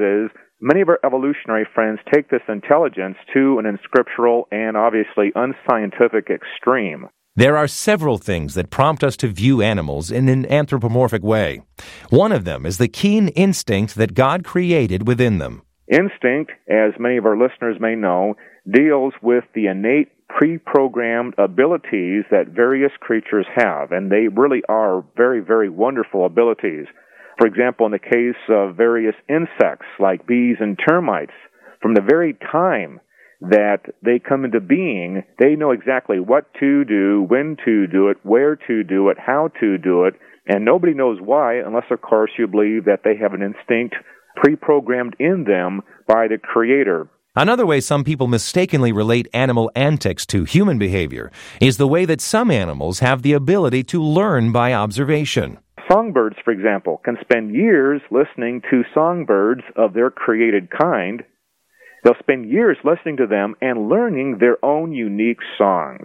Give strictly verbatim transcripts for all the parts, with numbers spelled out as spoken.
is many of our evolutionary friends take this intelligence to an unscriptural and obviously unscientific extreme. There are several things that prompt us to view animals in an anthropomorphic way. One of them is the keen instinct that God created within them. Instinct, as many of our listeners may know, deals with the innate pre-programmed abilities that various creatures have, and they really are very, very wonderful abilities. For example, in the case of various insects like bees and termites, from the very time that they come into being, they know exactly what to do, when to do it, where to do it, how to do it, and nobody knows why unless, of course, you believe that they have an instinct pre-programmed in them by the Creator. Another way some people mistakenly relate animal antics to human behavior is the way that some animals have the ability to learn by observation. Songbirds, for example, can spend years listening to songbirds of their created kind. They'll spend years listening to them and learning their own unique songs.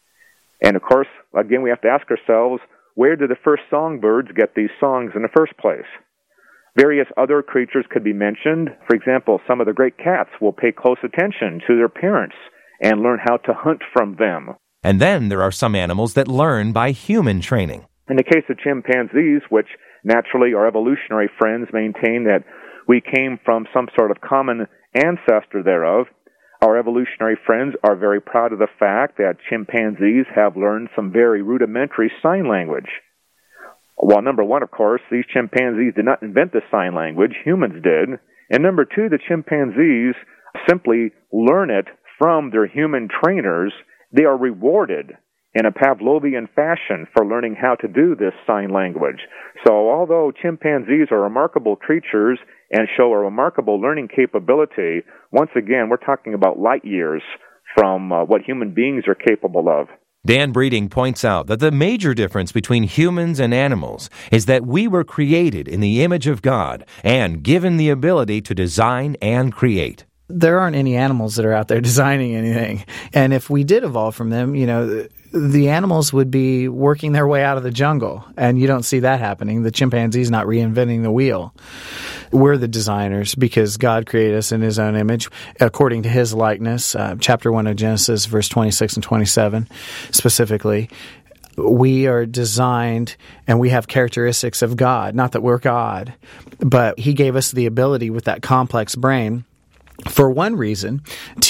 And of course, again, we have to ask ourselves, where did the first songbirds get these songs in the first place? Various other creatures could be mentioned. For example, some of the great cats will pay close attention to their parents and learn how to hunt from them. And then there are some animals that learn by human training. In the case of chimpanzees, which naturally our evolutionary friends maintain that we came from some sort of common ancestor thereof, our evolutionary friends are very proud of the fact that chimpanzees have learned some very rudimentary sign language. Well, number one, of course, these chimpanzees did not invent the sign language, humans did. And number two, the chimpanzees simply learn it from their human trainers. They are rewarded in a Pavlovian fashion for learning how to do this sign language. So although chimpanzees are remarkable creatures and show a remarkable learning capability, once again, we're talking about light years from uh, what human beings are capable of. Dan Breeding points out that the major difference between humans and animals is that we were created in the image of God and given the ability to design and create. There aren't any animals that are out there designing anything. And if we did evolve from them, you know, the animals would be working their way out of the jungle. And you don't see that happening. The chimpanzee's not reinventing the wheel. We're the designers because God created us in His own image, according to His likeness. Uh, chapter one of Genesis, verse twenty-six and twenty-seven, specifically. We are designed and we have characteristics of God. Not that we're God, but He gave us the ability with that complex brain, for one reason,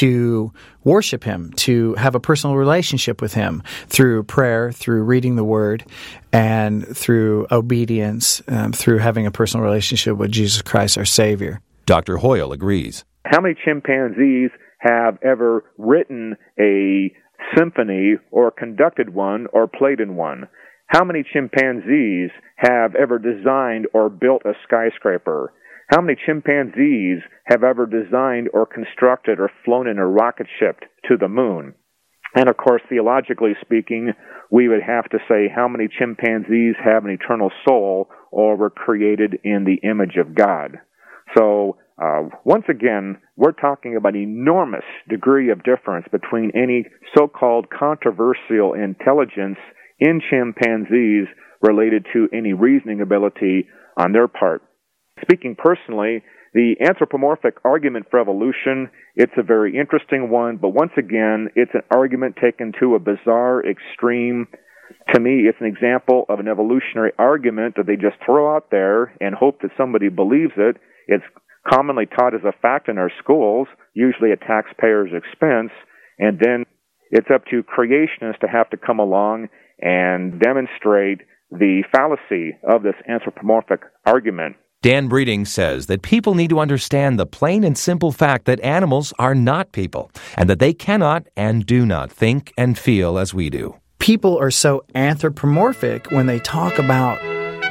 to worship Him, to have a personal relationship with Him through prayer, through reading the Word, and through obedience, um, through having a personal relationship with Jesus Christ, our Savior. Doctor Hoyle agrees. How many chimpanzees have ever written a symphony or conducted one or played in one? How many chimpanzees have ever designed or built a skyscraper? How many chimpanzees have ever designed or constructed or flown in a rocket ship to the moon? And of course, theologically speaking, we would have to say how many chimpanzees have an eternal soul or were created in the image of God. So, uh, once again, we're talking about an enormous degree of difference between any so-called controversial intelligence in chimpanzees related to any reasoning ability on their part. Speaking personally, the anthropomorphic argument for evolution, it's a very interesting one, but once again, it's an argument taken to a bizarre extreme. To me, it's an example of an evolutionary argument that they just throw out there and hope that somebody believes it. It's commonly taught as a fact in our schools, usually at taxpayers' expense, and then it's up to creationists to have to come along and demonstrate the fallacy of this anthropomorphic argument. Dan Breeding says that people need to understand the plain and simple fact that animals are not people, and that they cannot and do not think and feel as we do. People are so anthropomorphic when they talk about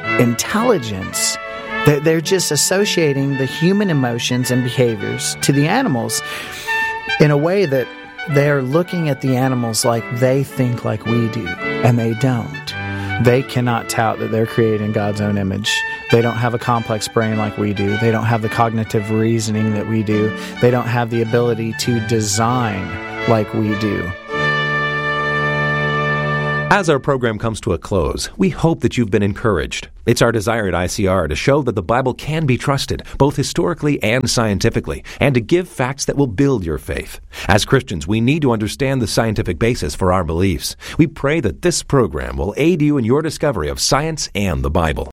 intelligence that they're just associating the human emotions and behaviors to the animals in a way that they're looking at the animals like they think like we do, and they don't. They cannot tout that they're created in God's own image. They don't have a complex brain like we do. They don't have the cognitive reasoning that we do. They don't have the ability to design like we do. As our program comes to a close, we hope that you've been encouraged. It's our desire at I C R to show that the Bible can be trusted, both historically and scientifically, and to give facts that will build your faith. As Christians, we need to understand the scientific basis for our beliefs. We pray that this program will aid you in your discovery of science and the Bible.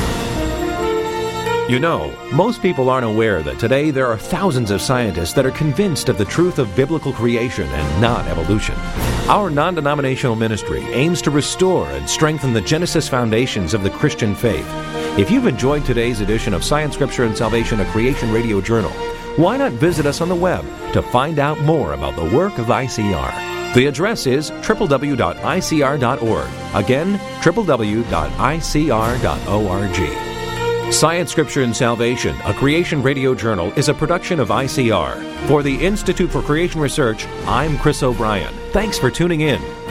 You know, most people aren't aware that today there are thousands of scientists that are convinced of the truth of biblical creation and not evolution. Our non-denominational ministry aims to restore and strengthen the Genesis foundations of the Christian faith. If you've enjoyed today's edition of Science, Scripture, and Salvation, a Creation Radio Journal, why not visit us on the web to find out more about the work of I C R? The address is w w w dot i c r dot org. Again, w w w dot i c r dot org. Science, Scripture, and Salvation, a Creation Radio Journal, is a production of I C R. For the Institute for Creation Research, I'm Chris O'Brien. Thanks for tuning in.